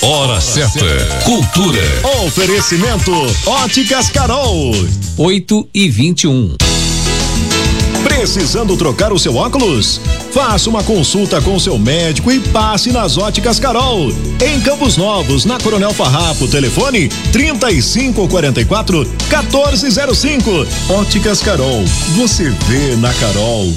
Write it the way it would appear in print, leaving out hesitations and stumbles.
Hora certa. Cultura. Oferecimento Óticas Carol. 8h21. Precisando trocar o seu óculos? Faça uma consulta com seu médico e passe nas Óticas Carol. Em Campos Novos, na Coronel Farrapo, telefone 3544-1405. Óticas Carol, você vê na Carol.